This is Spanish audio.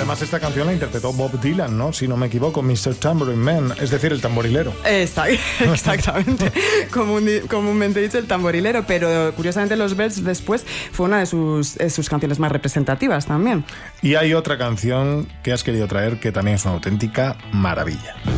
además esta canción la interpretó Bob Dylan, ¿no? Si no me equivoco, Mr. Tambourine Man, es decir, el tamborilero. Exactamente, comúnmente dicho el tamborilero, pero curiosamente Los Byrds después fue una de sus canciones más representativas también. Y hay otra canción que has querido traer que también es una auténtica maravilla.